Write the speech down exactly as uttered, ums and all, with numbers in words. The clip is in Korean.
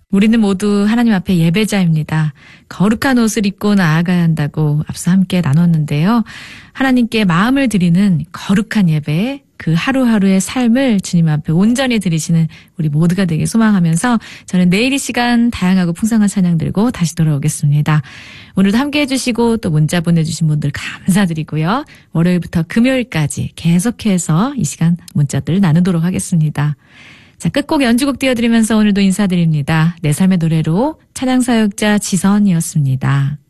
우리는 모두 하나님 앞에 예배자입니다. 거룩한 옷을 입고 나아가야 한다고 앞서 함께 나눴는데요. 하나님께 마음을 드리는 거룩한 예배, 그 하루하루의 삶을 주님 앞에 온전히 드리시는 우리 모두가 되길 소망하면서 저는 내일 이 시간 다양하고 풍성한 찬양 들고 다시 돌아오겠습니다. 오늘도 함께 해주시고 또 문자 보내주신 분들 감사드리고요. 월요일부터 금요일까지 계속해서 이 시간 문자들 나누도록 하겠습니다. 자, 끝곡 연주곡 띄워드리면서 오늘도 인사드립니다. 내 삶의 노래로 찬양사역자 지선이었습니다.